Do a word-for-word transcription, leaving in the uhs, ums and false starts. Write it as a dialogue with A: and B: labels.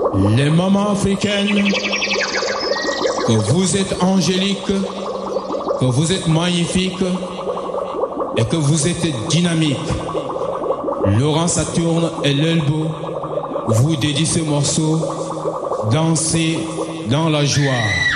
A: Les mamans africaines, que vous êtes angéliques, que vous êtes magnifiques et que vous êtes dynamiques. Laurent Saturne et l'Elbow vous dédient ce morceau. Dansez dans la joie.